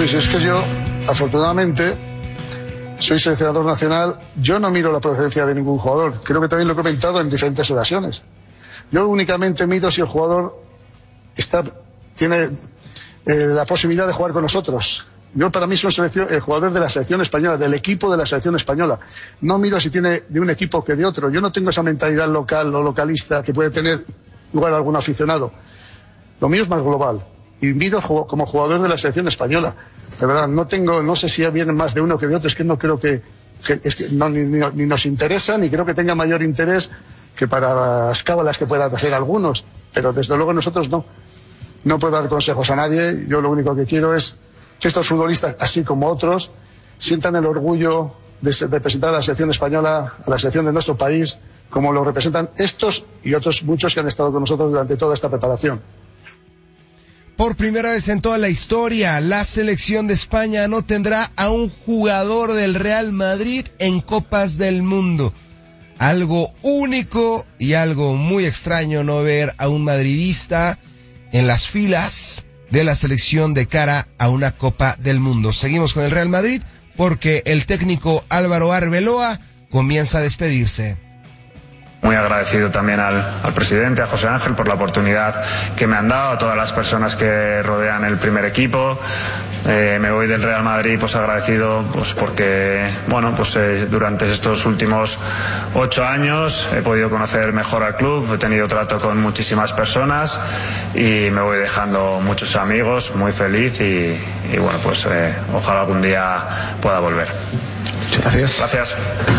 Luis, es que yo, afortunadamente, soy seleccionador nacional. Yo no miro la procedencia de ningún jugador. Creo que también lo he comentado en diferentes ocasiones. Yo únicamente miro si el jugador tiene la posibilidad de jugar con nosotros. Yo, para mí, soy el jugador de la selección española, del equipo de la selección española. No miro si tiene de un equipo que de otro. Yo no tengo esa mentalidad local o localista que puede tener lugar algún aficionado. Lo mío es más global. Y miro como jugador de la selección española. De verdad, no sé si vienen más de uno que de otro. Es que no creo ni nos interesa, ni creo que tenga mayor interés que para las cábalas que puedan hacer algunos. Pero desde luego nosotros no puedo dar consejos a nadie. Yo lo único que quiero es que estos futbolistas, así como otros, sientan el orgullo de representar a la selección española, a la selección de nuestro país, como lo representan estos y otros muchos que han estado con nosotros durante toda esta preparación. Por primera vez en toda la historia, la selección de España no tendrá a un jugador del Real Madrid en Copas del Mundo. Algo único y algo muy extraño no ver a un madridista en las filas de la selección de cara a una Copa del Mundo. Seguimos con el Real Madrid porque el técnico Álvaro Arbeloa comienza a despedirse. Muy agradecido también al presidente, a José Ángel, por la oportunidad que me han dado, a todas las personas que rodean el primer equipo. Me voy del Real Madrid pues agradecido pues porque durante estos últimos 8 años he podido conocer mejor al club, he tenido trato con muchísimas personas y me voy dejando muchos amigos, muy feliz y ojalá algún día pueda volver. Gracias.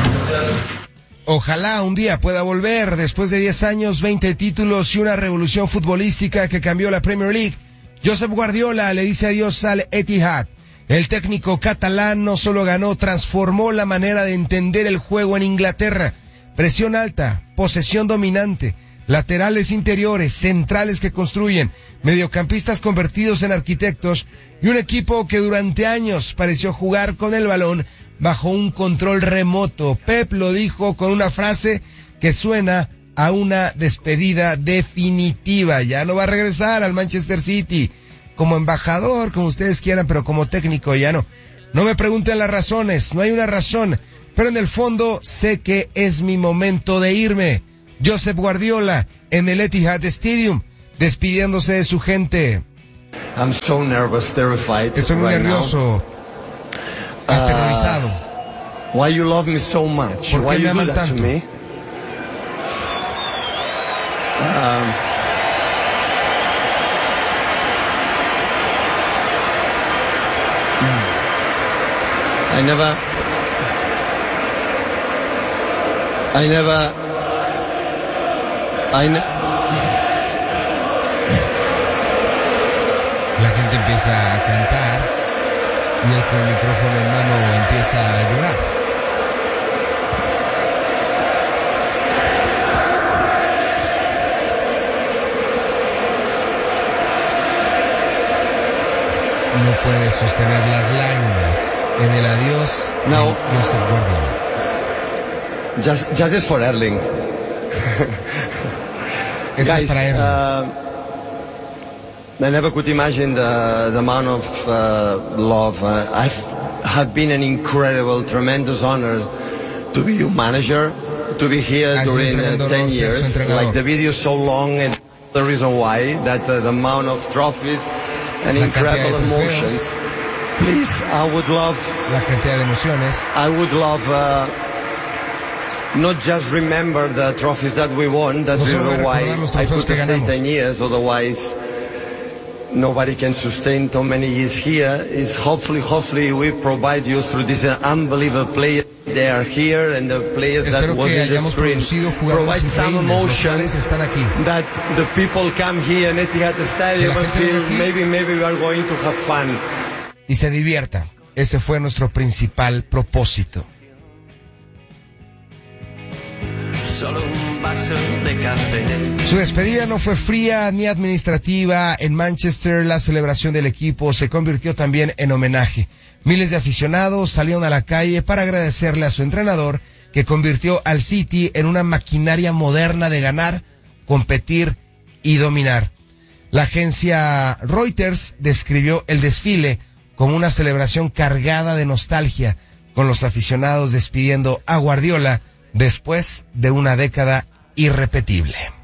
Ojalá un día pueda volver después de 10 años, 20 títulos y una revolución futbolística que cambió la Premier League. Josep Guardiola le dice adiós al Etihad. El técnico catalán no solo ganó, transformó la manera de entender el juego en Inglaterra. Presión alta, posesión dominante, laterales interiores, centrales que construyen, mediocampistas convertidos en arquitectos y un equipo que durante años pareció jugar con el balón bajo un control remoto. Pep lo dijo con una frase que suena a una despedida definitiva. Ya no va a regresar al Manchester City como embajador, como ustedes quieran, pero como técnico ya no. No me pregunten las razones, no hay una razón, pero en el fondo sé que es mi momento de irme. Josep Guardiola en el Etihad Stadium, despidiéndose de su gente. I'm so nervous, terrified. Estoy muy nervioso. Aterrorizado. Why you love me so much? ¿Por Why qué me you do aman that tanto? to me? La gente empieza a cantar y él con el micrófono en mano empieza a llorar. No puede sostener las lágrimas en el adiós de Josep Guardiola. Just is for Erling. Guys, es para Erling. I never could imagine the amount of love. Have been an incredible, tremendous honor to be your manager, to be here during 10 years. Like the video is so long, and the reason why that the amount of trophies and incredible emotions. Please, I would love. La cantidad de emociones. I would love. Not just remember the trophies that we won. That's the reason why I could stay 10 years. Otherwise, nobody can sustain so many years here. Is hopefully we provide you through this unbelievable players. They are here and the players Espero that was in the screen provide some emotions that the people come here in Etihad Stadium and feel maybe we are going to have fun. Y se divierta. Ese fue nuestro principal propósito. Solo un vaso de café. Su despedida no fue fría ni administrativa. En Manchester, la celebración del equipo se convirtió también en homenaje. Miles de aficionados salieron a la calle para agradecerle a su entrenador, que convirtió al City en una maquinaria moderna de ganar, competir y dominar. La agencia Reuters describió el desfile como una celebración cargada de nostalgia, con los aficionados despidiendo a Guardiola después de una década irrepetible.